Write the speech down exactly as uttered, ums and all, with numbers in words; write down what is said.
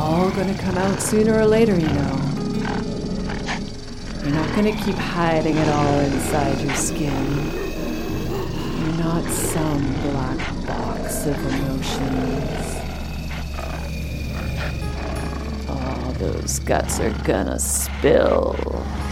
all gonna come out sooner or later, you know. You're not gonna keep hiding it all inside your skin. You're not some black box of emotions. All those guts are gonna spill.